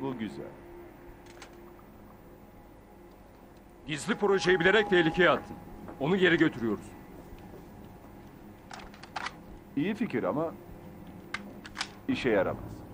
Bu güzel. Gizli projeyi bilerek tehlikeye attın. Onu geri götürüyoruz. İyi fikir ama işe yaramaz.